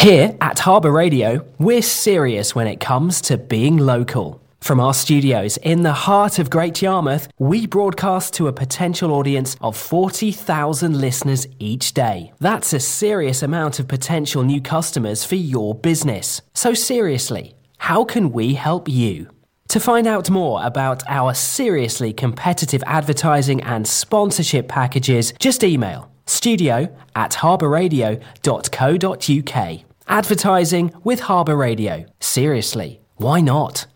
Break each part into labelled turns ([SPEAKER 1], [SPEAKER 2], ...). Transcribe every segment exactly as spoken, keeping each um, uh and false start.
[SPEAKER 1] Here at Harbour Radio, we're serious when it comes to being local. From our studios in the heart of Great Yarmouth, we broadcast to a potential audience of forty thousand listeners each day. That's a serious amount of potential new customers for your business. So seriously, how can we help you? To find out more about our seriously competitive advertising and sponsorship packages, just email studio at harbourradio dot co dot uk. Advertising with Harbour Radio. Seriously, why not?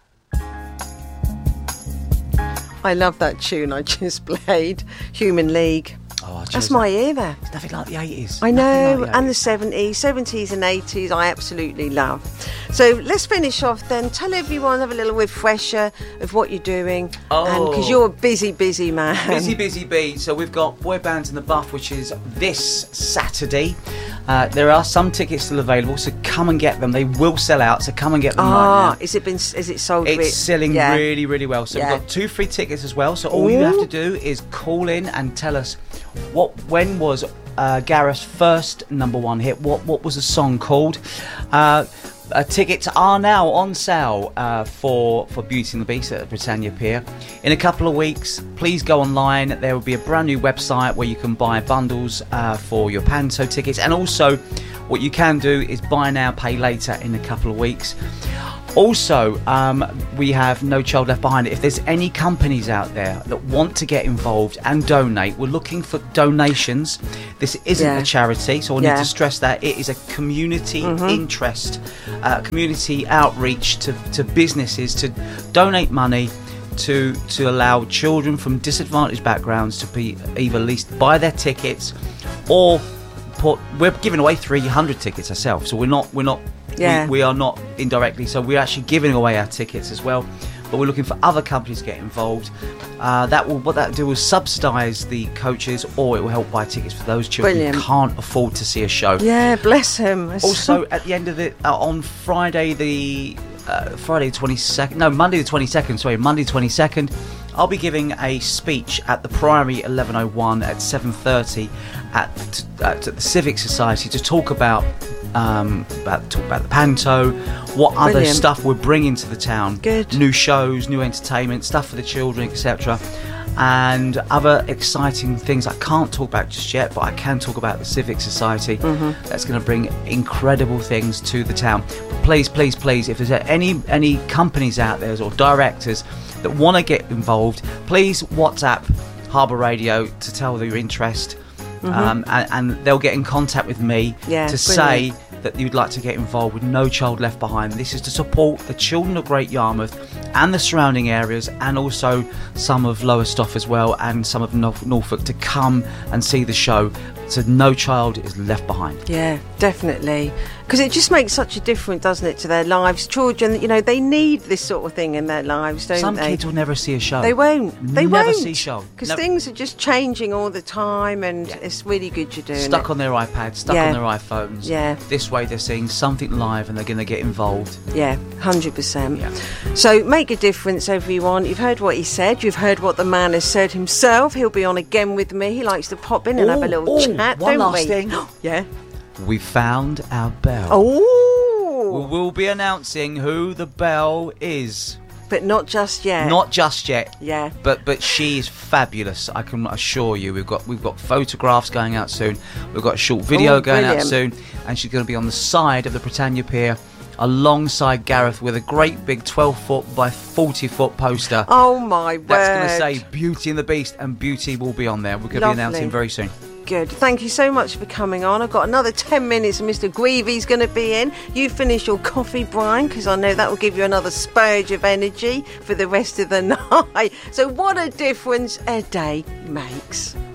[SPEAKER 2] I love that tune I just played, Human League.
[SPEAKER 3] Oh,
[SPEAKER 2] That's my era.
[SPEAKER 3] It's nothing like the eighties.
[SPEAKER 2] I know,
[SPEAKER 3] Like the
[SPEAKER 2] and the
[SPEAKER 3] eighties.
[SPEAKER 2] seventies, seventies and eighties I absolutely love. So let's finish off then. Tell everyone, have a little refresher of what you're doing.
[SPEAKER 3] Oh.
[SPEAKER 2] Because you're a busy, busy man.
[SPEAKER 3] Busy, busy bee. So we've got Boy Bands in the Buff, which is this Saturday. Uh, there are some tickets still available, so come and get them. They will sell out, so come and get them
[SPEAKER 2] Ah,
[SPEAKER 3] right now.
[SPEAKER 2] is it been? Is it sold?
[SPEAKER 3] It's
[SPEAKER 2] with-
[SPEAKER 3] selling
[SPEAKER 2] yeah.
[SPEAKER 3] really, really well. So
[SPEAKER 2] Yeah.
[SPEAKER 3] we've got two free tickets as well. So all you have to do is call in and tell us what, when was uh, Gareth's first number one hit? What, what was the song called? Uh, uh, tickets are now on sale uh, for for Beauty and the Beast at the Britannia Pier. In a couple of weeks, please go online. There will be a brand new website where you can buy bundles uh, for your Panto tickets, and also what you can do is buy now, pay later in a couple of weeks. Also, um, we have No Child Left Behind. If there's any companies out there that want to get involved and donate, we're looking for donations. This isn't
[SPEAKER 2] Yeah.
[SPEAKER 3] a charity, so I
[SPEAKER 2] Yeah.
[SPEAKER 3] need to stress that it is a community
[SPEAKER 2] Mm-hmm.
[SPEAKER 3] interest, uh, community outreach to, to businesses to donate money to to allow children from disadvantaged backgrounds to be either at least buy their tickets or put. We're giving away three hundred tickets ourselves, so we're not we're not.
[SPEAKER 2] Yeah.
[SPEAKER 3] We, we are not indirectly, so we're actually giving away our tickets as well. But we're looking for other companies to get involved. Uh, that will what that will do is subsidise the coaches, or it will help buy tickets for those children
[SPEAKER 2] Brilliant.
[SPEAKER 3] who can't afford to see a show.
[SPEAKER 2] Yeah, bless him. It's-
[SPEAKER 3] Also, at the end of it, uh, on Friday the uh, Friday the twenty-second, no, Monday the twenty-second. Sorry, Monday the twenty-second. I'll be giving a speech at the Priory eleven oh one at seven thirty at, at the Civic Society to talk about um, about talk about the Panto, what other
[SPEAKER 2] Brilliant.
[SPEAKER 3] stuff we're bringing to the town,
[SPEAKER 2] Good.
[SPEAKER 3] new shows, new entertainment, stuff for the children, et cetera. And other exciting things I can't talk about just yet, but I can talk about the Civic Society.
[SPEAKER 2] Mm-hmm.
[SPEAKER 3] That's going to bring incredible things to the town. But please, please, please, if there's any any companies out there or directors that want to get involved, please WhatsApp Harbour Radio to tell their interest,
[SPEAKER 2] Mm-hmm.
[SPEAKER 3] um, and, and they'll get in contact with me
[SPEAKER 2] Yeah,
[SPEAKER 3] to
[SPEAKER 2] brilliant.
[SPEAKER 3] say that you'd like to get involved with No Child Left Behind. This is to support the children of Great Yarmouth and the surrounding areas, and also some of Lowestoft as well, and some of North- Norfolk to come and see the show. So no child is left behind.
[SPEAKER 2] Yeah, definitely. Because it just makes such a difference, doesn't it, to their lives? Children, you know, they need this sort of thing in their lives, don't
[SPEAKER 3] Some
[SPEAKER 2] they?
[SPEAKER 3] kids will never see a show.
[SPEAKER 2] They won't. They
[SPEAKER 3] never
[SPEAKER 2] won't.
[SPEAKER 3] see a show.
[SPEAKER 2] Because
[SPEAKER 3] Never-
[SPEAKER 2] things are just changing all the time, and
[SPEAKER 3] Yeah.
[SPEAKER 2] it's really good you're doing
[SPEAKER 3] stuck
[SPEAKER 2] it.
[SPEAKER 3] on their iPads, stuck
[SPEAKER 2] Yeah.
[SPEAKER 3] on their iPhones.
[SPEAKER 2] Yeah.
[SPEAKER 3] This way they're seeing something live and they're going to get involved.
[SPEAKER 2] Yeah, one hundred percent.
[SPEAKER 3] Yeah.
[SPEAKER 2] So make a difference, everyone. You've heard what he said. You've heard what the man has said himself. He'll be on again with me. He likes to pop in and have a
[SPEAKER 3] Ooh,
[SPEAKER 2] little
[SPEAKER 3] ooh,
[SPEAKER 2] chat,
[SPEAKER 3] one
[SPEAKER 2] don't
[SPEAKER 3] last
[SPEAKER 2] we?
[SPEAKER 3] thing.
[SPEAKER 2] Yeah.
[SPEAKER 3] We found our bell.
[SPEAKER 2] Oh,
[SPEAKER 3] We will be announcing who the bell is.
[SPEAKER 2] but not just yet.
[SPEAKER 3] Not just yet.
[SPEAKER 2] Yeah.
[SPEAKER 3] But but she is fabulous. I can assure you. We've got we've got photographs going out soon. We've got a short video
[SPEAKER 2] Oh,
[SPEAKER 3] going out
[SPEAKER 2] brilliant.
[SPEAKER 3] soon, and she's going to be on the side of the Britannia Pier, alongside Gareth, with a great big twelve foot by forty foot poster.
[SPEAKER 2] Oh my word.
[SPEAKER 3] That's going to say Beauty and the Beast, and Beauty will be on there. We're going to be
[SPEAKER 2] Lovely.
[SPEAKER 3] announcing very soon.
[SPEAKER 2] Good. Thank you so much for coming on. I've got another ten minutes and Mister Greavy's going to be in. You finish your coffee, Brian, because I know that will give you another spurge of energy for the rest of the night. So what a difference a day makes.